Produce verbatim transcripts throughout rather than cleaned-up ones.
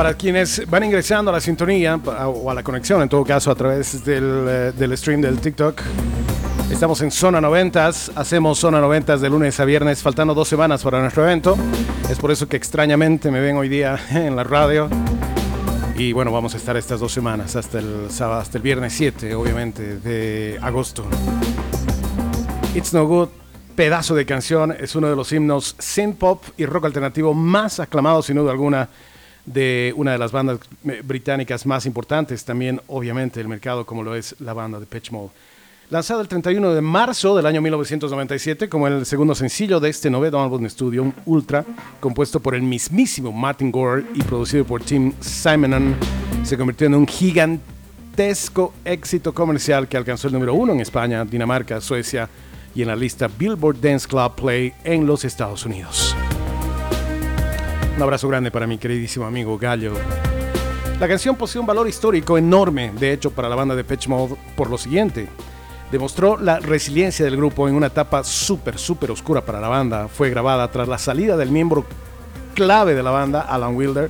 Para quienes van ingresando a la sintonía o a la conexión, en todo caso a través del, del stream del TikTok, estamos en Zona noventas, hacemos Zona noventas de lunes a viernes, faltando dos semanas para nuestro evento. Es por eso que extrañamente me ven hoy día en la radio. Y bueno, vamos a estar estas dos semanas, hasta el sábado, hasta el viernes siete, obviamente, de agosto. It's No Good, pedazo de canción, es uno de los himnos synth pop y rock alternativo más aclamados, sin duda alguna, de una de las bandas británicas más importantes, también obviamente del mercado, como lo es la banda Depeche Mode. Lanzado el treinta y uno de marzo del año mil novecientos noventa y siete como el segundo sencillo de este noveno álbum de estudio, un ultra, compuesto por el mismísimo Martin Gore y producido por Tim Simonon, se convirtió en un gigantesco éxito comercial que alcanzó el número uno en España, Dinamarca, Suecia y en la lista Billboard Dance Club Play en los Estados Unidos. Un abrazo grande para mi queridísimo amigo Gallo. La canción posee un valor histórico enorme, de hecho, para la banda de Depeche Mode, por lo siguiente. Demostró la resiliencia del grupo en una etapa súper, súper oscura para la banda. Fue grabada tras la salida del miembro clave de la banda, Alan Wilder.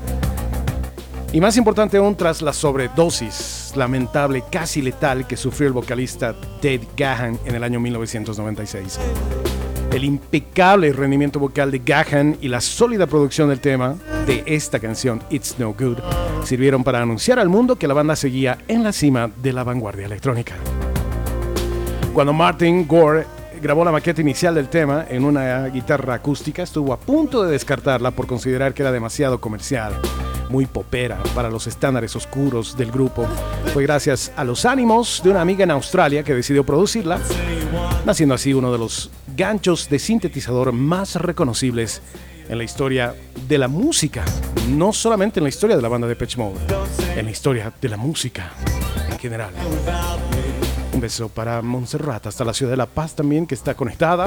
Y más importante aún, tras la sobredosis lamentable, casi letal, que sufrió el vocalista Ted Gahan en el año mil novecientos noventa y seis. El impecable rendimiento vocal de Gahan y la sólida producción del tema de esta canción, It's No Good, sirvieron para anunciar al mundo que la banda seguía en la cima de la vanguardia electrónica. Cuando Martin Gore grabó la maqueta inicial del tema en una guitarra acústica, estuvo a punto de descartarla por considerar que era demasiado comercial, muy popera para los estándares oscuros del grupo. Fue gracias a los ánimos de una amiga en Australia que decidió producirla, naciendo así uno de los ganchos de sintetizador más reconocibles en la historia de la música, no solamente en la historia de la banda de Depeche Mode, en la historia de la música en general. Un beso para Montserrat, hasta la ciudad de La Paz también, que está conectada.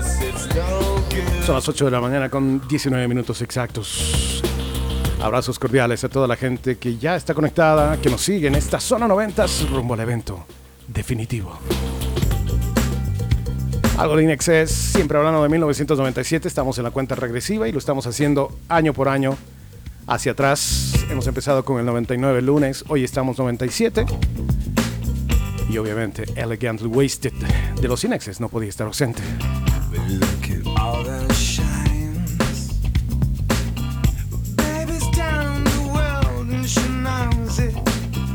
Son las ocho de la mañana con diecinueve minutos exactos. Abrazos cordiales a toda la gente que ya está conectada, que nos sigue en esta Zona noventas rumbo al evento definitivo. Algo de Inexcess, siempre hablando de mil novecientos noventa y siete, estamos en la cuenta regresiva y lo estamos haciendo año por año hacia atrás. Hemos empezado con el noventa y nueve el lunes, hoy estamos noventa y siete. Y obviamente Elegantly Wasted de los Inexcess no podía estar ausente.